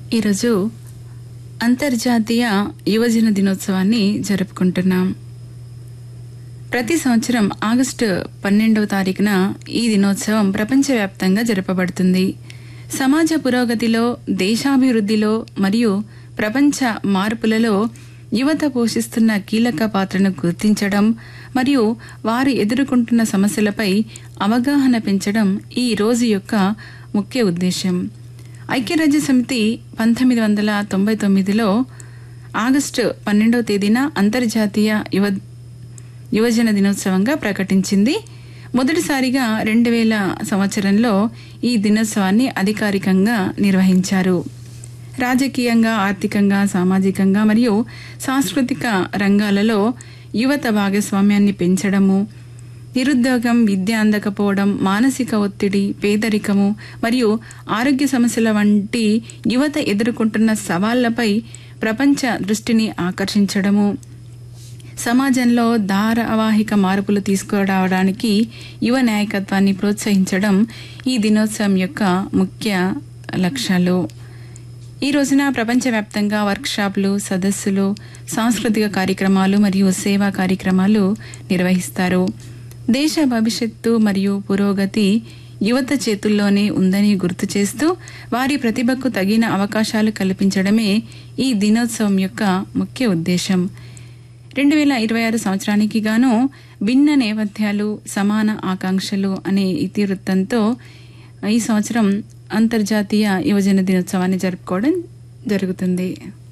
ఈరోజు అంతర్జాతీయ యువజన దినోత్సవాన్ని జరుపుకుంటున్నాం. ప్రతి సంవత్సరం ఆగస్టు 12వ తారీఖున ఈ దినోత్సవం ప్రపంచవ్యాప్తంగా జరపబడుతుంది. సమాజ పురోగతిలో, దేశాభివృద్ధిలో మరియు ప్రపంచ మార్పులలో యువత పోషిస్తున్న కీలక పాత్రను గుర్తించడం మరియు వారు ఎదుర్కొంటున్న సమస్యలపై అవగాహన పెంచడం ఈ రోజు యొక్క ముఖ్య ఉద్దేశం. ఐక్యరాజ్య సమితి 1999లో ఆగస్టు 12వ తేదీన అంతర్జాతీయ యువజన దినోత్సవంగా ప్రకటించింది. మొదటిసారిగా 2000 సంవత్సరంలో ఈ దినోత్సవాన్ని అధికారికంగా నిర్వహించారు. రాజకీయంగా, ఆర్థికంగా, సామాజికంగా మరియు సాంస్కృతిక రంగాలలో యువత భాగస్వామ్యాన్ని పెంచడము, నిరుద్యోగం, విద్య అందకపోవడం, మానసిక ఒత్తిడి, పేదరికము మరియు ఆరోగ్య సమస్యల వంటి యువత ఎదుర్కొంటున్న సవాళ్లపై ప్రపంచ దృష్టిని ఆకర్షించడము, సమాజంలో ధారావాహిక మార్పులు తీసుకురావడానికి యువ నాయకత్వాన్ని ప్రోత్సహించడం ఈ దినోత్సవం యొక్క ముఖ్య లక్ష్యాలు. ఈ రోజున ప్రపంచవ్యాప్తంగా వర్క్షాపులు, సదస్సులు, సాంస్కృతిక కార్యక్రమాలు మరియు సేవా కార్యక్రమాలు నిర్వహిస్తారు. దేశ భవిష్యత్తు మరియు పురోగతి యువత చేతుల్లోనే ఉందని గుర్తు చేస్తూ వారి ప్రతిభకు తగిన అవకాశాలు కల్పించడమే ఈ దినోత్సవం యొక్క ముఖ్య ఉద్దేశం. 2026 సంవత్సరానికి గాను భిన్న నేపథ్యాలు, సమాన ఆకాంక్షలు అనే ఇతివృత్తంతో ఈ సంవత్సరం అంతర్జాతీయ యువజన దినోత్సవాన్ని జరుపుకోవడం జరుగుతుంది.